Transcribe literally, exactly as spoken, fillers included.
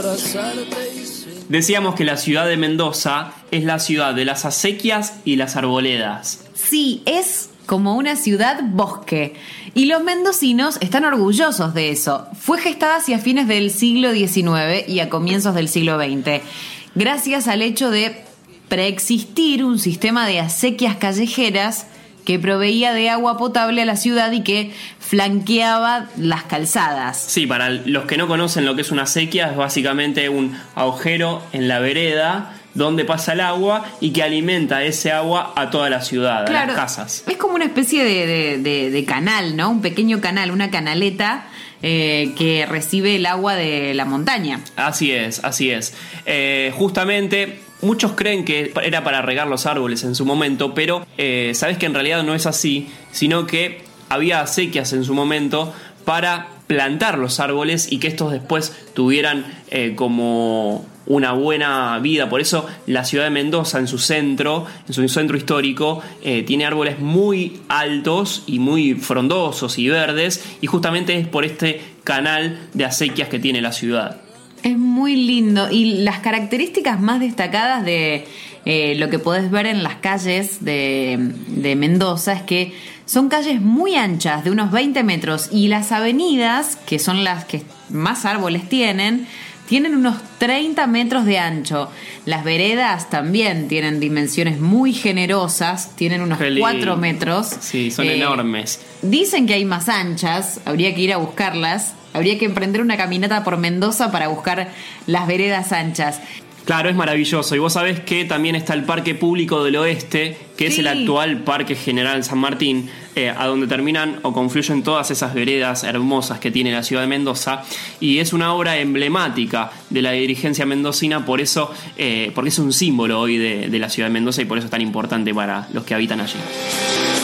Decíamos que la ciudad de Mendoza es la ciudad de las acequias y las arboledas. Sí, es como una ciudad bosque. Y los mendocinos están orgullosos de eso. Fue gestada hacia fines del siglo diecinueve y a comienzos del siglo veinte, gracias al hecho de preexistir un sistema de acequias callejeras que proveía de agua potable a la ciudad y que flanqueaba las calzadas. Sí, para los que no conocen lo que es una acequia, es básicamente un agujero en la vereda donde pasa el agua y que alimenta ese agua a toda la ciudad, claro, a las casas. Es como una especie de, de, de, de canal, ¿no? Un pequeño canal, una canaleta eh, que recibe el agua de la montaña. Así es, así es. Eh, justamente... Muchos creen que era para regar los árboles en su momento, pero eh, sabes que en realidad no es así, sino que había acequias en su momento para plantar los árboles y que estos después tuvieran eh, como una buena vida. Por eso la ciudad de Mendoza, en su centro, en su centro histórico, eh, tiene árboles muy altos y muy frondosos y verdes, y justamente es por este canal de acequias que tiene la ciudad. Es muy lindo, y las características más destacadas de eh, lo que podés ver en las calles de, de Mendoza es que son calles muy anchas, de unos veinte metros, y las avenidas, que son las que más árboles tienen, tienen unos treinta metros de ancho. Las veredas también tienen dimensiones muy generosas, tienen unos cuatro metros. Sí, son eh, enormes. Dicen que hay más anchas, habría que ir a buscarlas. Habría que emprender una caminata por Mendoza para buscar las veredas anchas. Claro, es maravilloso. Y vos sabés que también está el Parque Público del Oeste, que sí. es el actual Parque General San Martín, eh, a donde terminan o confluyen todas esas veredas hermosas que tiene la ciudad de Mendoza. Y es una obra emblemática de la dirigencia mendocina, por eso, eh, porque es un símbolo hoy de, de la ciudad de Mendoza y por eso es tan importante para los que habitan allí.